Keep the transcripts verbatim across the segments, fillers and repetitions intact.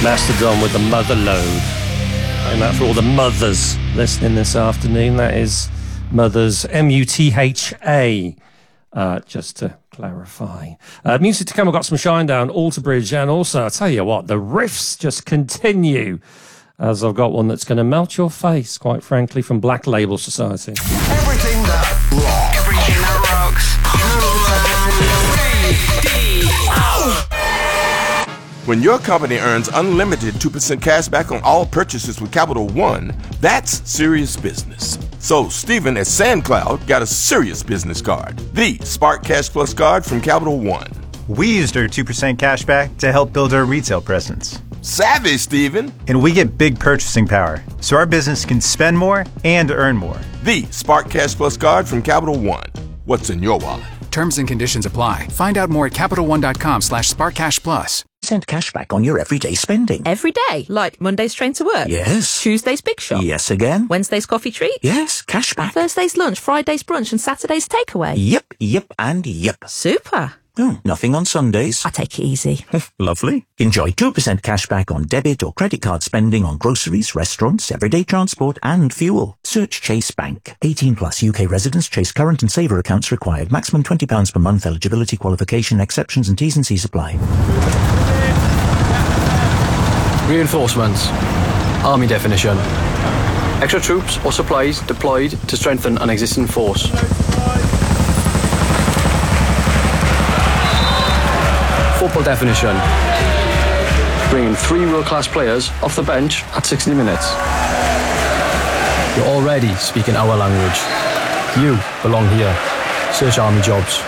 Mastodon with the Mother Load. And that for all the mothers listening this afternoon. That is Mothers, M U T H A, uh, just to clarify. Uh, music to come, I've got some Shinedown, Alter Bridge, and also, I'll tell you what, the riffs just continue, as I've got one that's going to melt your face, quite frankly, from Black Label Society. Everything that rocks. Everything that rocks. When your company earns unlimited two percent cash back on all purchases with Capital One, that's serious business. So Stephen at SandCloud got a serious business card, the Spark Cash Plus card from Capital One. We used our two percent cash back to help build our retail presence. Savvy, Stephen. And we get big purchasing power, so our business can spend more and earn more. The Spark Cash Plus card from Capital One. What's in your wallet? Terms and conditions apply. Find out more at CapitalOne.com slash SparkCashPlus. Send cash back on your everyday spending. Every day? Like Monday's train to work? Yes. Tuesday's big shop? Yes again. Wednesday's coffee treat? Yes, cash back. Thursday's lunch, Friday's brunch, and Saturday's takeaway? Yep, yep, and yep. Super. Oh, nothing on Sundays. I take it easy. Lovely. Enjoy two percent cash back on debit or credit card spending on groceries, restaurants, everyday transport, and fuel. Search Chase Bank. eighteen plus U K residents. Chase current and saver accounts required. Maximum twenty pounds per month. Eligibility, qualification, exceptions, and T's and C's apply. Reinforcements. Army definition. Extra troops or supplies deployed to strengthen an existing force. Football definition. Bringing three world-class players off the bench at sixty minutes. You're already speaking our language. You belong here. Search Army jobs.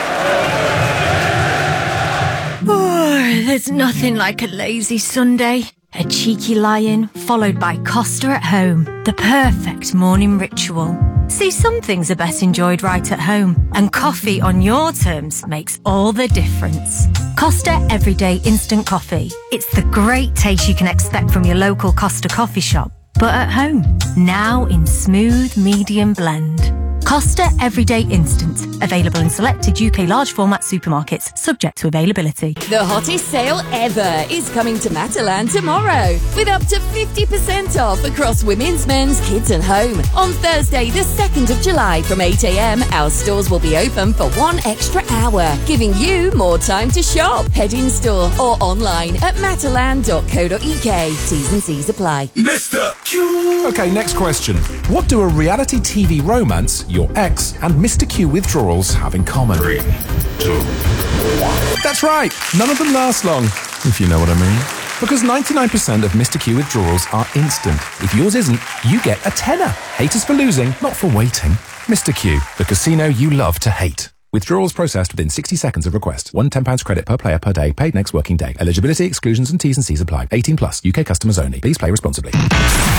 Oh, there's nothing like a lazy Sunday. A cheeky lie-in, followed by Costa at home. The perfect morning ritual. See, some things are best enjoyed right at home, and coffee on your terms makes all the difference. Costa Everyday Instant Coffee. It's the great taste you can expect from your local Costa coffee shop, but at home. Now in smooth medium blend. Costa Everyday Instant. Available in selected U K large format supermarkets, subject to availability. The hottest sale ever is coming to Matalan tomorrow, with up to fifty percent off across women's, men's, kids and home. On Thursday, the second of July from eight a.m, our stores will be open for one extra hour, giving you more time to shop. Head in store or online at matalan dot co dot uk. T's and C's apply. Mister Q! Okay, next question. What do a reality T V romance, your ex, and Mister Q withdrawals have in common? Three, two, one. That's right. None of them last long, if you know what I mean. Because ninety-nine percent of Mister Q withdrawals are instant. If yours isn't, you get a tenner. Haters for losing, not for waiting. Mister Q, the casino you love to hate. Withdrawals processed within sixty seconds of request. One ten pounds credit per player per day, paid next working day. Eligibility, exclusions and T's and C's apply. eighteen plus, U K customers only. Please play responsibly.